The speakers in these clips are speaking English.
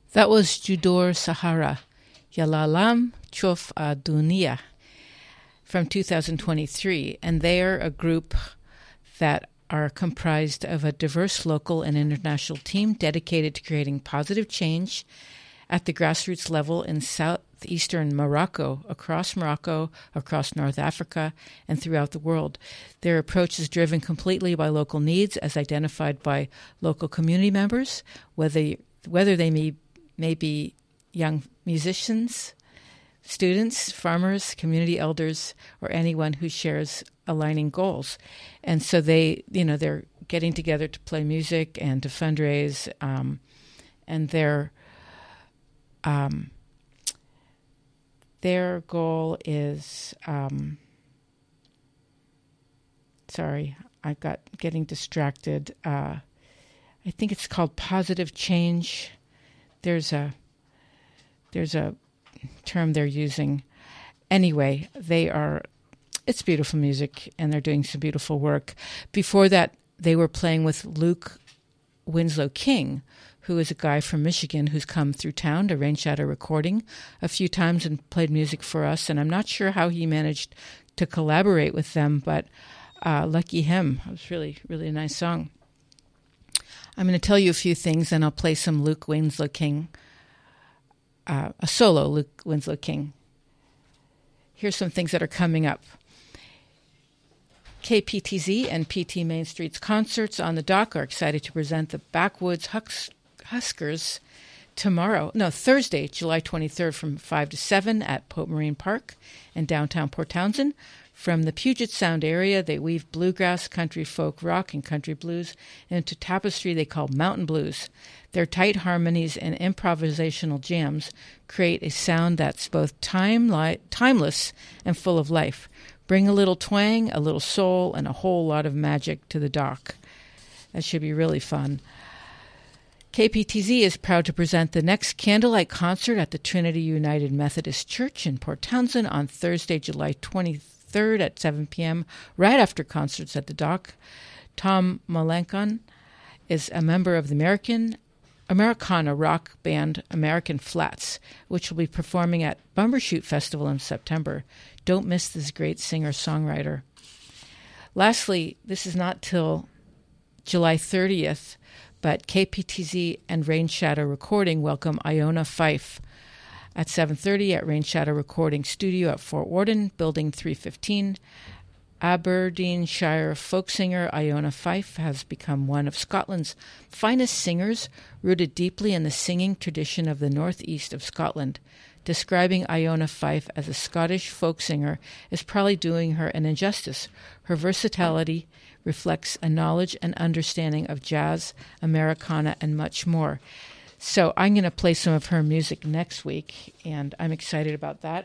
That was Judor Sahara, Yalalam Chof Dunia, from 2023, and they are a group that are comprised of a diverse local and international team dedicated to creating positive change at the grassroots level in southeastern Morocco, across North Africa, and throughout the world. Their approach is driven completely by local needs as identified by local community members, whether they may be young musicians, students, farmers, community elders, or anyone who shares aligning goals. And so they're getting together to play music and to fundraise, and their goal is, sorry, I got getting distracted. I think it's called Positive Change. There's a term they're using. Anyway, it's beautiful music, and they're doing some beautiful work. Before that, they were playing with Luke Winslow King, who is a guy from Michigan who's come through town to Rain Shadow Recording a few times and played music for us. And I'm not sure how he managed to collaborate with them, but lucky him. It was really, really a nice song. I'm going to tell you a few things, and I'll play some Luke Winslow King, a solo Luke Winslow King. Here's some things that are coming up. KPTZ and PT Main Street's Concerts on the Dock are excited to present the Backwoods Huskers Thursday, July 23rd from 5 to 7 at Pope Marine Park in downtown Port Townsend. From the Puget Sound area, they weave bluegrass, country folk rock, and country blues into tapestry they call mountain blues. Their tight harmonies and improvisational jams create a sound that's both timeless and full of life. Bring a little twang, a little soul, and a whole lot of magic to the dock. That should be really fun. KPTZ is proud to present the next candlelight concert at the Trinity United Methodist Church in Port Townsend on Thursday, July 23rd at 7 p.m., right after concerts at the dock. Tom Malenkon is a member of the Americana rock band American Flats, which will be performing at Bumbershoot Festival in September. Don't miss this great singer-songwriter. Lastly, this is not till July 30th, but KPTZ and Rain Shadow Recording welcome Iona Fife at 7:30 at Rain Shadow Recording Studio at Fort Worden, Building 315. Aberdeenshire folk singer Iona Fife has become one of Scotland's finest singers, rooted deeply in the singing tradition of the northeast of Scotland. Describing Iona Fife as a Scottish folk singer is probably doing her an injustice. Her versatility reflects a knowledge and understanding of jazz, Americana, and much more. So I'm going to play some of her music next week, and I'm excited about that.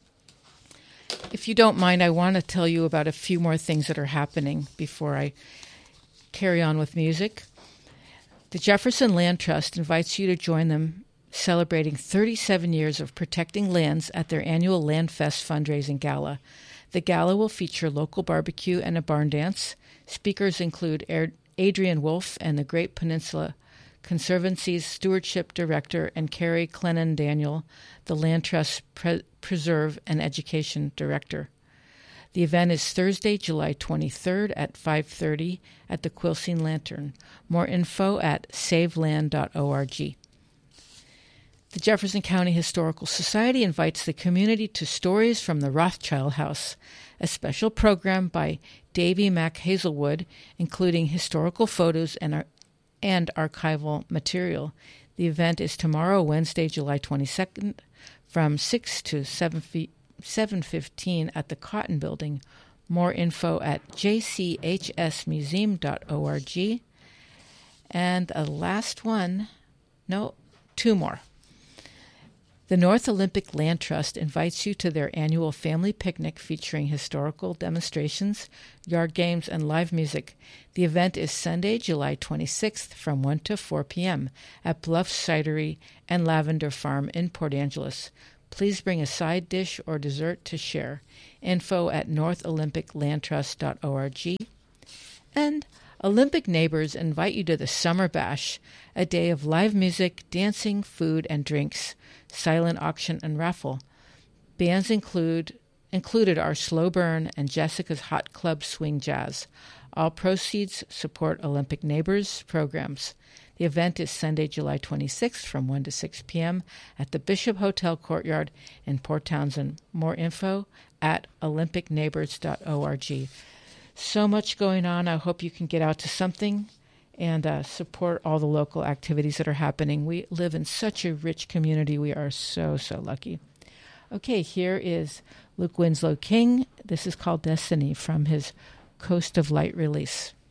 If you don't mind, I want to tell you about a few more things that are happening before I carry on with music. The Jefferson Land Trust invites you to join them celebrating 37 years of protecting lands at their annual Land Fest fundraising gala. The gala will feature local barbecue and a barn dance. Speakers include Adrian Wolf and the Great Peninsula Conservancy's Stewardship Director, and Carrie Clennon Daniel, the Land Trust Preserve and Education Director. The event is Thursday, July 23rd at 5:30 at the Quilcene Lantern. More info at saveland.org. The Jefferson County Historical Society invites the community to Stories from the Rothschild House, a special program by Davy Mac Hazelwood, including historical photos and archival material. The event is tomorrow, Wednesday, July 22nd, from 6 to 7:15 at the Cotton Building. More info at jchsmuseum.org. And two more. The North Olympic Land Trust invites you to their annual family picnic featuring historical demonstrations, yard games, and live music. The event is Sunday, July 26th from 1 to 4 p.m. at Bluffs Cidery and Lavender Farm in Port Angeles. Please bring a side dish or dessert to share. Info at northolympiclandtrust.org. And Olympic Neighbors invite you to the Summer Bash, a day of live music, dancing, food, and drinks, silent auction, and raffle. Bands included are Slow Burn and Jessica's Hot Club Swing Jazz. All proceeds support Olympic Neighbors programs. The event is Sunday, July 26th from 1 to 6 p.m. at the Bishop Hotel Courtyard in Port Townsend. More info at olympicneighbors.org. So much going on. I hope you can get out to something and support all the local activities that are happening. We live in such a rich community. We are so, so lucky. Okay, here is Luke Winslow King. This is called Destiny from his Coast of Light release.